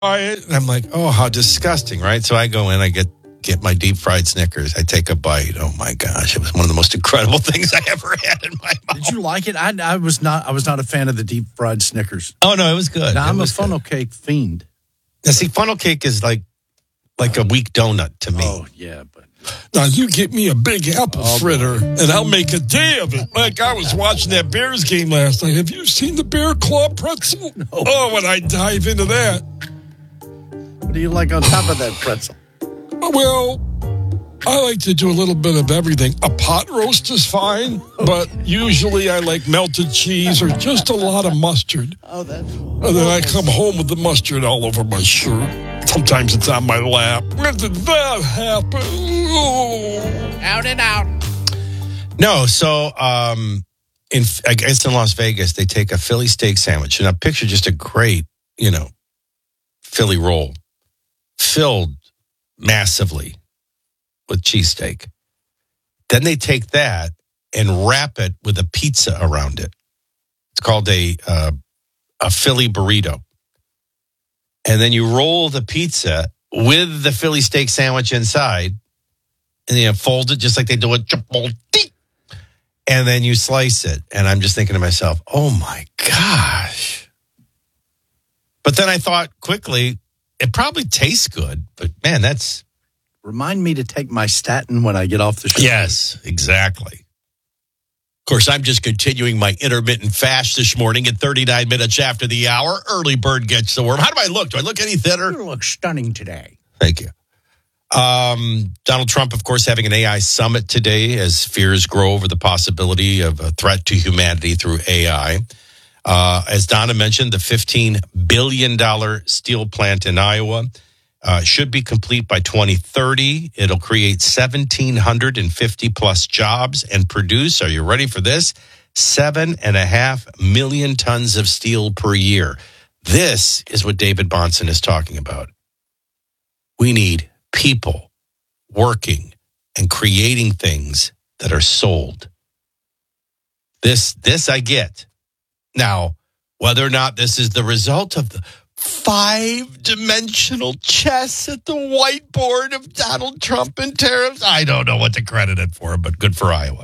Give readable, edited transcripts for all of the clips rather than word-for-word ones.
And I'm like, oh, how disgusting, right? So I go in, I get my deep fried Snickers. I take a bite. Oh my gosh, it was one of the most incredible things I ever had in my mouth. Did you like it? I was not a fan of the deep fried Snickers. Oh no, it was good. Now, I'm a funnel cake fiend. Now, see, funnel cake is like a weak donut to me. Oh yeah, but now you get me a big apple fritter, and I'll make a day of it. Like I was watching that Bears game last night. Have you seen the Bear Claw pretzel? No. Oh, when I dive into that. What do you like on top of that pretzel? Well, I like to do a little bit of everything. A pot roast is fine, but usually I like melted cheese or just a lot of mustard. Oh, that's... And then I come home with the mustard all over my shirt. Sometimes it's on my lap. When did that happen? Oh. Out and out. No, so I guess in Las Vegas, they take a Philly steak sandwich. And I picture just a great, Philly roll filled massively with cheesesteak. Then they take that and wrap it with a pizza around it. It's called a Philly burrito. And then you roll the pizza with the Philly steak sandwich inside, and you fold it just like they do it. And then you slice it. And I'm just thinking to myself, oh my gosh. But then I thought quickly, it probably tastes good, but man, that's... Remind me to take my statin when I get off the show. Yes, exactly. Of course, I'm just continuing my intermittent fast this morning at 39 minutes after the hour. Early bird gets the worm. How do I look? Do I look any thinner? You look stunning today. Thank you. Donald Trump, of course, having an AI summit today as fears grow over the possibility of a threat to humanity through AI. As Donna mentioned, the $15 billion steel plant in Iowa should be complete by 2030. It'll create 1,750 plus jobs and produce, are you ready for this? 7.5 million tons of steel per year. This is what David Bahnsen is talking about. We need people working and creating things that are sold. This I get. Now, whether or not this is the result of the 5-dimensional chess at the whiteboard of Donald Trump and tariffs, I don't know what to credit it for, but good for Iowa.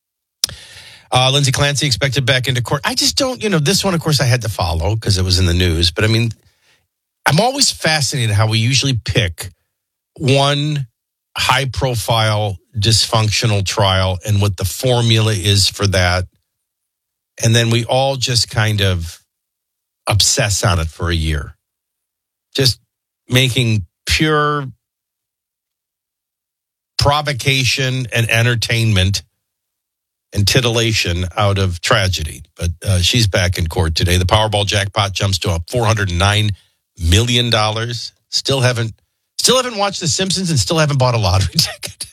Lindsey Clancy expected back into court. I just don't, this one, of course, I had to follow because it was in the news. But, I'm always fascinated how we usually pick one high-profile dysfunctional trial and what the formula is for that. And then we all just kind of obsess on it for a year. Just making pure provocation and entertainment and titillation out of tragedy. But she's back in court today. The Powerball jackpot jumps to $409 million. Still haven't watched The Simpsons and still haven't bought a lottery ticket.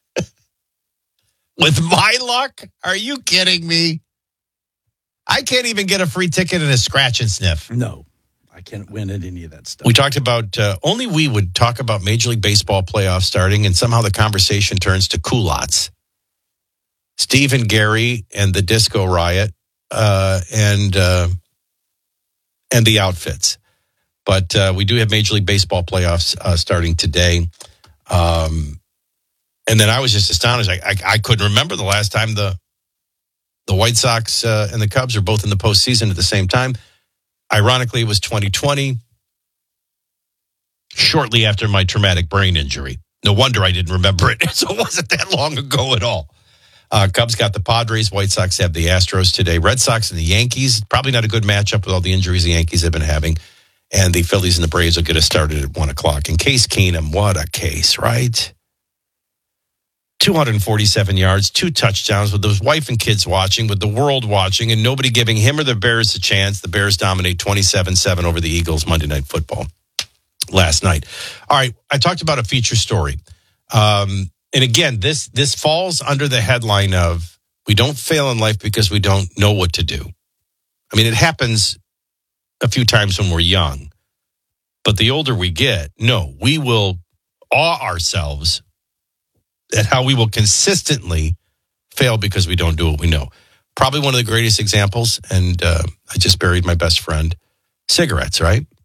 With my luck? Are you kidding me? I can't even get a free ticket and a scratch and sniff. No, I can't win at any of that stuff. We talked about, only we would talk about Major League Baseball playoffs starting, and somehow the conversation turns to culottes. Steve and Gary and the Disco Riot and the outfits. But we do have Major League Baseball playoffs starting today. And then I was just astonished. I couldn't remember the last time the White Sox and the Cubs are both in the postseason at the same time. Ironically, it was 2020, shortly after my traumatic brain injury. No wonder I didn't remember it. So it wasn't that long ago at all. Cubs got the Padres. White Sox have the Astros today. Red Sox and the Yankees. Probably not a good matchup with all the injuries the Yankees have been having. And the Phillies and the Braves will get us started at 1 o'clock. And Case Keenum, what a case, right? 247 yards, 2 touchdowns with his wife and kids watching, with the world watching, and nobody giving him or the Bears a chance. The Bears dominate 27-7 over the Eagles Monday Night Football last night. All right, I talked about a feature story. And again, this falls under the headline of we don't fail in life because we don't know what to do. It happens a few times when we're young. But the older we get, no, we will awe ourselves at how we will consistently fail because we don't do what we know. Probably one of the greatest examples, and I just buried my best friend, cigarettes, right?